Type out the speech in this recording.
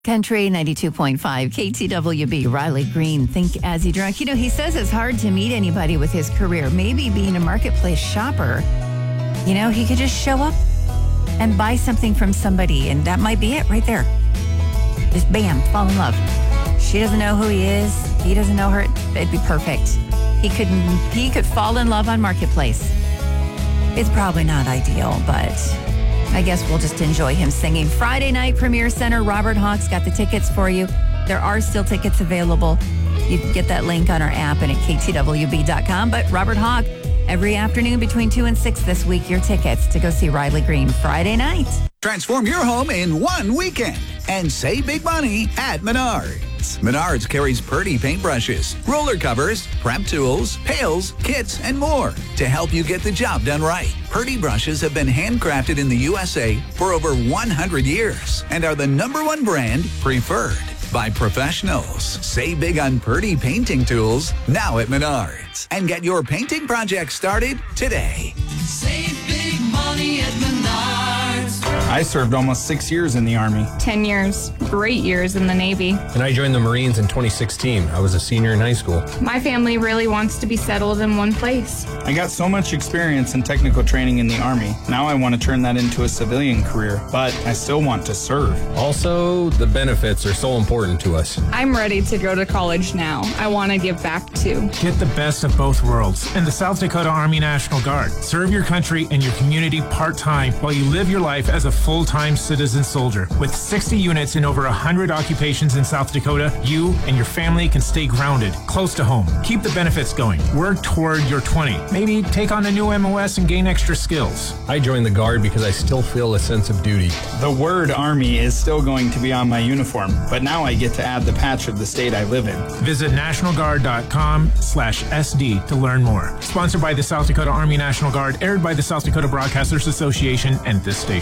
Country 92.5 KTWB. Riley Green, Think As You Drunk. You know, he says it's hard to meet anybody with his career. Maybe being a marketplace shopper, you know, he could just show up and buy something from somebody, and that might be it right there. Just bam, fall in love. She doesn't know who he is. He doesn't know her. It'd be perfect. He could fall in love on Marketplace. It's probably not ideal, but I guess we'll just enjoy him singing. Friday night, Premier Center. Robert Hawk's got the tickets for you. There are still tickets available. You can get that link on our app and at ktwb.com. But Robert Hawk, every afternoon between 2 and 6 this week, your tickets to go see Riley Green Friday night. Transform your home in one weekend and save big money at Menards. Menards carries Purdy paintbrushes, roller covers, prep tools, pails, kits, and more to help you get the job done right. Purdy brushes have been handcrafted in the USA for over 100 years and are the #1 brand preferred by professionals. Save big on Purdy painting tools now at Menards and get your painting project started today. Save big money at Menards. I served almost 6 years in the Army. 10 years, great years in the Navy. And I joined the Marines in 2016. I was a senior in high school. My family really wants to be settled in one place. I got so much experience in technical training in the Army. Now I want to turn that into a civilian career, but I still want to serve. Also, the benefits are so important to us. I'm ready to go to college now. I want to give back too. Get the best of both worlds in the South Dakota Army National Guard. Serve your country and your community part-time while you live your life as a full-time citizen soldier. With 60 units in over 100 occupations in South Dakota, you and your family can stay grounded, close to home. Keep the benefits going. Work toward your 20. Maybe take on a new MOS and gain extra skills. I joined the Guard because I still feel a sense of duty. The word Army is still going to be on my uniform, but now I get to add the patch of the state I live in. Visit nationalguard.com/SD to learn more. Sponsored by the South Dakota Army National Guard, aired by the South Dakota Broadcasters Association and this station.